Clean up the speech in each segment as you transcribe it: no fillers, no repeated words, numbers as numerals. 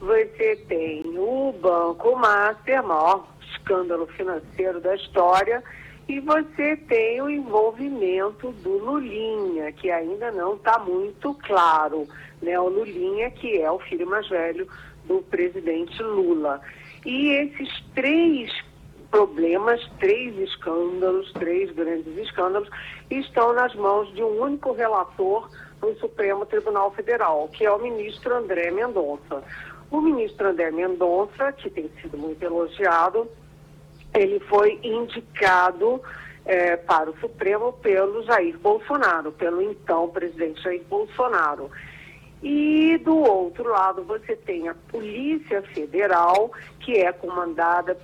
você tem o Banco Master, maior escândalo financeiro da história, e você tem o envolvimento do Lulinha, que ainda não está muito claro, né? O Lulinha, que é o filho mais velho do presidente Lula. E esses três problemas, três escândalos, três grandes escândalos, estão nas mãos de um único relator no Supremo Tribunal Federal, que é o ministro André Mendonça. O ministro André Mendonça, que tem sido muito elogiado, ele foi indicado para o Supremo pelo Jair Bolsonaro, pelo então presidente Jair Bolsonaro. E do outro lado você tem a Polícia Federal, que é comandada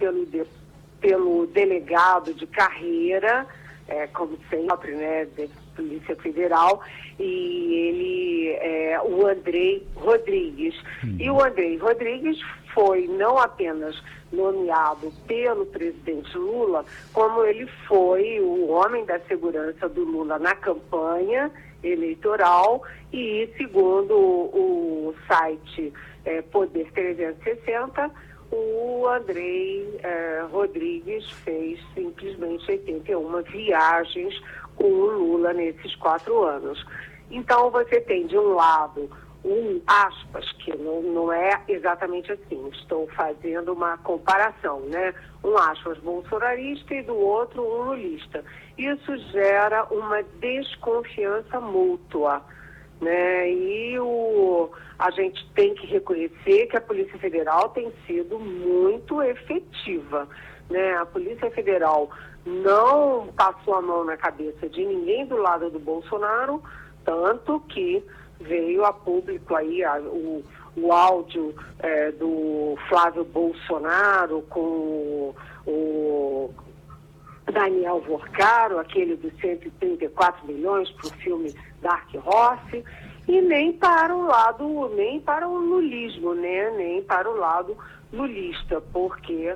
pelo delegado de carreira, como sempre, né, da Polícia Federal, e ele é o Andrei Rodrigues. E o Andrei Rodrigues foi não apenas nomeado pelo presidente Lula, como ele foi o homem da segurança do Lula na campanha eleitoral e, segundo o site Poder 360, o Andrei Rodrigues fez simplesmente 81 viagens com o Lula nesses 4 anos. Então você tem de um lado aspas, que não é exatamente assim, estou fazendo uma comparação, né? Um aspas bolsonarista e do outro um lulista. Isso gera uma desconfiança mútua, né? E a gente tem que reconhecer que a Polícia Federal tem sido muito efetiva, né? A Polícia Federal não passou a mão na cabeça de ninguém do lado do Bolsonaro, tanto que veio a público aí o áudio do Flávio Bolsonaro com o Daniel Vorcaro, aquele dos 134 milhões para o filme Dark Horse, e nem para o lulismo, né? Nem para o lado lulista, porque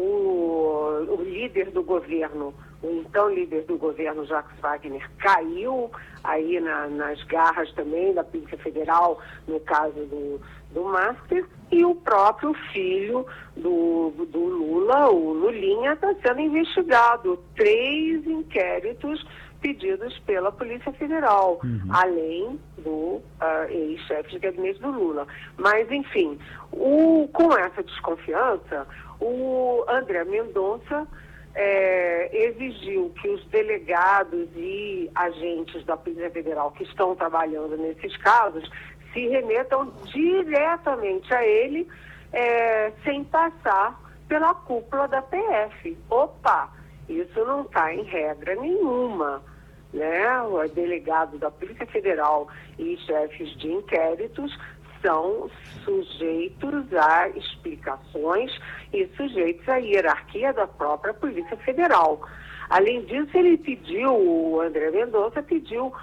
o líder do governo, o então líder do governo, Jacques Wagner, caiu aí nas garras também da Polícia Federal, no caso do Master, e o próprio filho do Lula, o Lulinha, está sendo investigado. 3 inquéritos pedidos pela Polícia Federal, além do ex-chefe de gabinete do Lula. Mas, enfim, com essa desconfiança, o André Mendonça exigiu que os delegados e agentes da Polícia Federal que estão trabalhando nesses casos se remetam diretamente a ele, sem passar pela cúpula da PF. Opa, isso não está em regra nenhuma, né? O delegado da Polícia Federal e chefes de inquéritos são sujeitos a explicações e sujeitos à hierarquia da própria Polícia Federal. Além disso, o André Mendonça pediu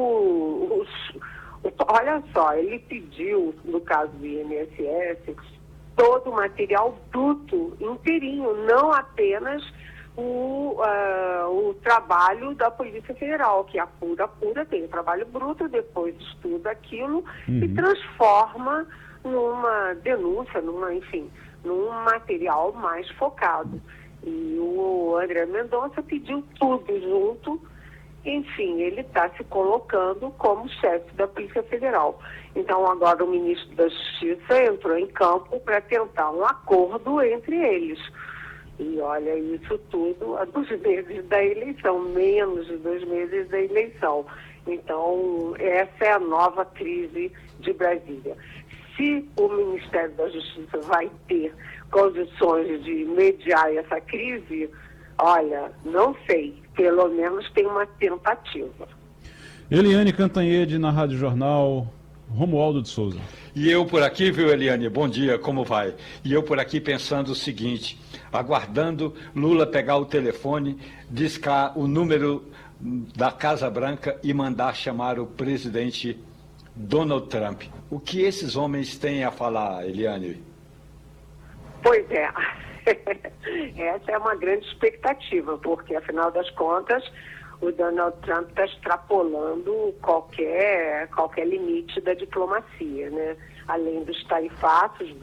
olha só, ele pediu, no caso do INSS, todo o material bruto, inteirinho, não apenas o trabalho da Polícia Federal, que apura, tem o trabalho bruto, depois estuda aquilo e transforma numa denúncia, num material mais focado. E o André Mendonça pediu tudo junto. Enfim, ele está se colocando como chefe da Polícia Federal. Então, agora o ministro da Justiça entrou em campo para tentar um acordo entre eles. E olha, isso tudo há 2 meses da eleição, menos de 2 meses da eleição. Então, essa é a nova crise de Brasília. Se o Ministério da Justiça vai ter condições de mediar essa crise, olha, não sei. Pelo menos tem uma tentativa. Eliane Cantanhede na Rádio Jornal, Romualdo de Souza. E eu por aqui, viu, Eliane? Bom dia, como vai? E eu por aqui pensando o seguinte, aguardando Lula pegar o telefone, discar o número da Casa Branca e mandar chamar o presidente Donald Trump. O que esses homens têm a falar, Eliane? Pois é. Essa é uma grande expectativa, porque, afinal das contas, o Donald Trump está extrapolando qualquer limite da diplomacia, né? Além dos tarifaços,